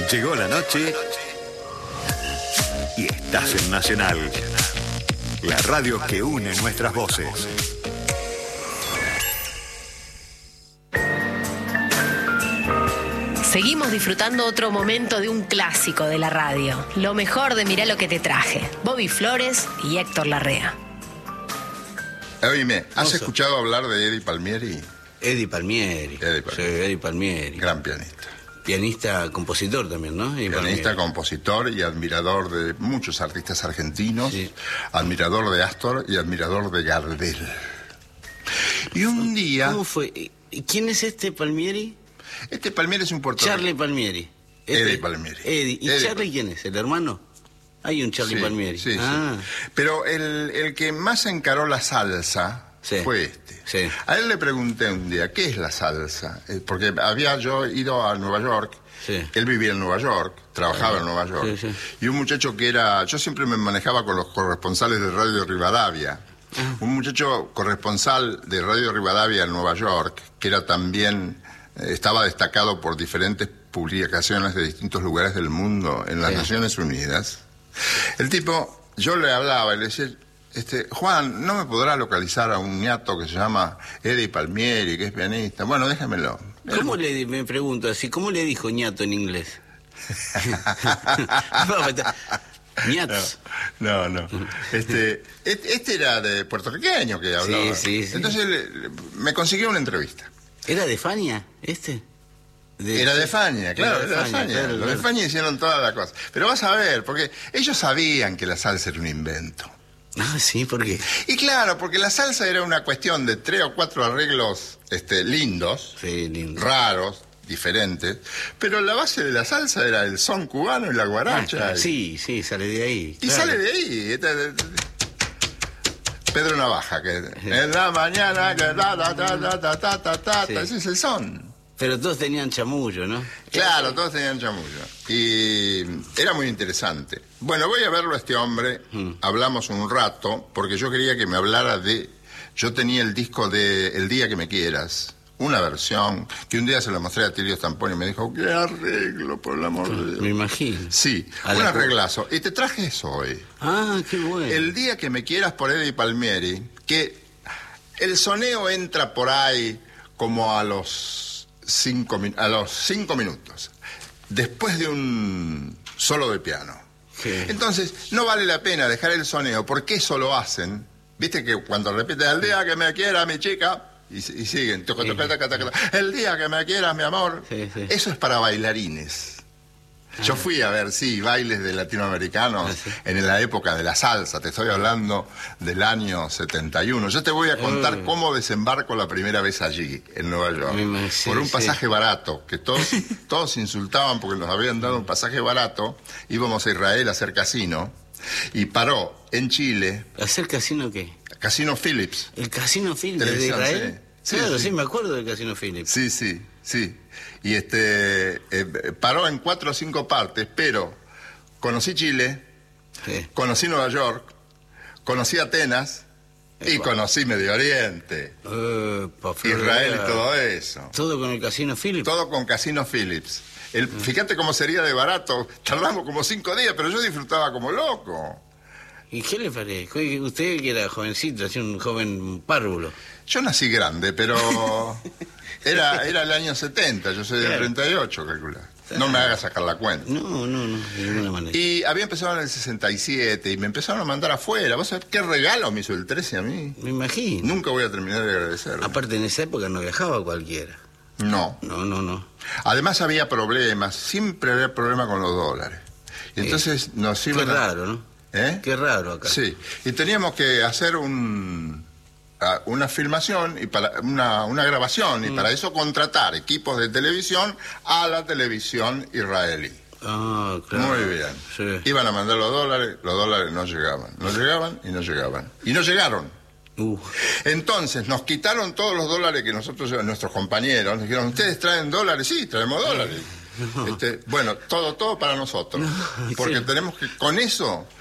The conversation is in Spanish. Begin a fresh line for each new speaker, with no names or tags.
Llegó la noche y estás en Nacional, la radio que une nuestras voces.
Seguimos disfrutando otro momento de un clásico de la radio. Lo mejor de Mirá lo que te traje. Bobby Flores y Héctor Larrea.
Oíme, ¿has escuchado hablar de Eddie Palmieri?
Eddie Palmieri. Sí, Eddie Palmieri.
Gran pianista.
Pianista, compositor también, ¿no?
Pianista, compositor y admirador de muchos artistas argentinos.
Sí.
Admirador de Astor y admirador de Gardel. Y un día...
¿Cómo fue? ¿Quién es este Palmieri?
Este Palmieri es un puertorriqueño.
Charlie Palmieri.
Eddie Palmieri.
Eddie. ¿Y
Eddie
Charlie quién es? ¿El hermano? Hay un Charlie Palmieri.
Sí, sí. Pero el que más encaró la salsa fue este.
Sí.
A él le pregunté un día, ¿qué es la salsa? Porque había yo ido a Nueva York.
Sí.
Él vivía en Nueva York, trabajaba en Nueva York.
Sí, sí.
Y un muchacho que era... Yo siempre me manejaba con los corresponsales de Radio Rivadavia. Un muchacho corresponsal de Radio Rivadavia en Nueva York, que era también... estaba destacado por diferentes publicaciones de distintos lugares del mundo en las Naciones Unidas. El tipo, yo le hablaba y le decía, Juan, ¿no me podrá localizar a un ñato que se llama Eddie Palmieri, que es pianista? Bueno, déjamelo.
Me pregunto así, ¿cómo le dijo ñato en inglés? Ñats.
No. Este era de puertorriqueño que hablaba.
Sí.
Entonces me consiguió una entrevista.
¿Era de Fania, este?
Era de Fania, claro, era de Fania.
Claro.
Los de Fania hicieron toda la cosa. Pero vas a ver, porque ellos sabían que la salsa era un invento.
Ah, sí, ¿por qué?
Y claro, porque la salsa era una cuestión de 3 o 4 arreglos lindos, raros, diferentes, pero la base de la salsa era el son cubano y la guaracha.
Sí, sale de ahí.
Y sale de ahí. Pedro Navaja, que en la mañana, que ese es el son.
Pero todos tenían chamullo, ¿no?
Claro, todos tenían chamullo. Y era muy interesante. Bueno, voy a verlo a este hombre, hablamos un rato, porque yo quería que me hablara de... Yo tenía el disco de El día que me quieras, una versión, que un día se lo mostré a Tilio Stamponi y me dijo, qué arreglo, por el amor de Dios.
Me imagino.
Sí, un arreglazo. Y te traje eso hoy.
Ah, qué bueno.
El día que me quieras, por Eddie Palmieri, que el soneo entra por ahí como a los 5 minutos, después de un solo de piano.
Sí.
Entonces, no vale la pena dejar el soneo, porque eso lo hacen. Viste que cuando repiten el día que me quiera mi chica, y siguen, el día que me quieras mi amor, eso es para bailarines. Yo fui a ver, bailes de latinoamericanos en la época de la salsa, te estoy hablando del año 71. Yo te voy a contar cómo desembarco la primera vez allí, en Nueva York, por un pasaje barato, que todos insultaban porque nos habían dado un pasaje barato. Íbamos a Israel a hacer casino, y paró en Chile.
¿Hacer casino qué?
Casino Philips.
¿El Casino Philips de Israel? Claro, sí, me acuerdo del Casino Philips.
Sí. Y paró en 4 o 5 partes, pero conocí Chile, conocí Nueva York, conocí Atenas y conocí Medio Oriente, Israel y todo eso.
¿Todo con el Casino Philips?
Todo con Casino Philips. Fíjate cómo sería de barato, tardamos como 5 días, pero yo disfrutaba como loco.
¿Y qué le parece? Usted que era jovencito, así un joven párvulo.
Yo nací grande, pero era el año 70, yo soy del 38, calcula. No me hagas sacar la cuenta.
No, de ninguna manera.
Y había empezado en el 67 y me empezaron a mandar afuera. ¿Vos sabés qué regalo me hizo el 13 a mí?
Me imagino.
Nunca voy a terminar de agradecerlo.
Aparte, en esa época no viajaba cualquiera.
No. Además había problemas, siempre había problemas con los dólares. Y entonces nos iban
Qué raro, ¿no? Qué raro acá.
Sí, y teníamos que hacer una filmación y para una grabación, y para eso contratar equipos de televisión a la televisión israelí.
Ah, claro.
Muy bien.
Sí.
Iban a mandar los dólares no llegaban. Y no llegaron. Entonces nos quitaron todos los dólares que nuestros compañeros, nos dijeron, ¿ustedes traen dólares? Sí, traemos dólares. Bueno, todo para nosotros. Porque tenemos que, con eso...